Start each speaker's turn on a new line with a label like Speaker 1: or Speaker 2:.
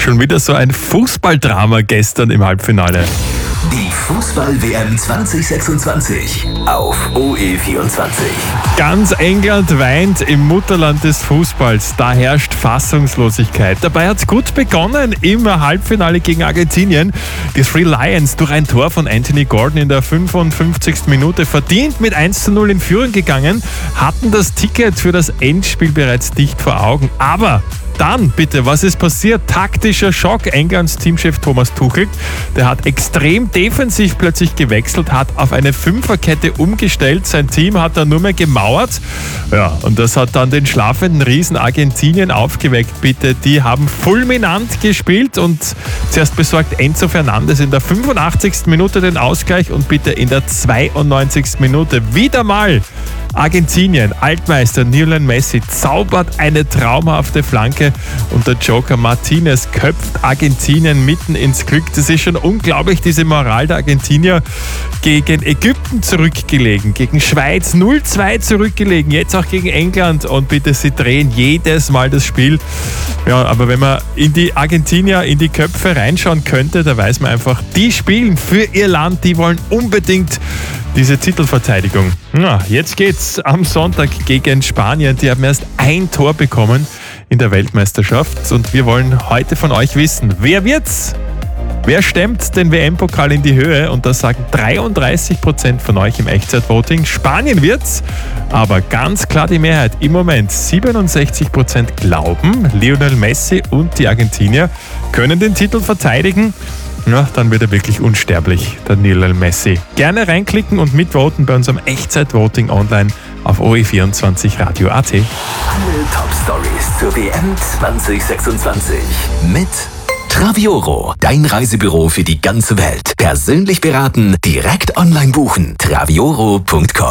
Speaker 1: Schon wieder so ein Fußballdrama gestern im Halbfinale.
Speaker 2: Die Fußball-WM 2026 auf OE24.
Speaker 1: Ganz England weint im Mutterland des Fußballs. Da herrscht Fassungslosigkeit. Dabei hat es gut begonnen im Halbfinale gegen Argentinien. Die Three Lions durch ein Tor von Anthony Gordon in der 55. Minute verdient mit 1:0 in Führung gegangen, hatten das Ticket für das Endspiel bereits dicht vor Augen. Aber dann, bitte, was ist passiert? Taktischer Schock. Englands Teamchef Thomas Tuchel, der hat extrem defensiv plötzlich gewechselt, hat auf eine Fünferkette umgestellt. Sein Team hat dann nur mehr gemauert. Ja, und das hat dann den schlafenden Riesen Argentinien aufgeweckt, bitte. Die haben fulminant gespielt und zuerst besorgt Enzo Fernandes in der 85. Minute den Ausgleich und bitte in der 92. Minute wieder mal Argentinien. Altmeister Lionel Messi zaubert eine traumhafte Flanke und der Joker Martinez köpft Argentinien mitten ins Glück. Das ist schon unglaublich, diese Moral der Argentinier. Gegen Ägypten zurückgelegen, gegen Schweiz 0-2 zurückgelegen, jetzt auch gegen England und bitte, sie drehen jedes Mal das Spiel. Ja, aber wenn man in die Argentinier, in die Köpfe reinschauen könnte, da weiß man einfach, die spielen für ihr Land, die wollen unbedingt diese Titelverteidigung. Ja, jetzt geht's am Sonntag gegen Spanien. Die haben erst ein Tor bekommen in der Weltmeisterschaft und wir wollen heute von euch wissen, wer wird's? Wer stemmt den WM-Pokal in die Höhe? Und das sagen 33% von euch im Echtzeit-Voting. Spanien wird's, aber ganz klar die Mehrheit. Im Moment 67% glauben, Lionel Messi und die Argentinier können den Titel verteidigen. Ja, dann wird er wirklich unsterblich, der Lionel Messi. Gerne reinklicken und mitvoten bei unserem Echtzeit-Voting online auf OE24 Radio.at.
Speaker 2: Alle Top-Stories zur WM 2026 mit Travioro, dein Reisebüro für die ganze Welt. Persönlich beraten, direkt online buchen. Travioro.com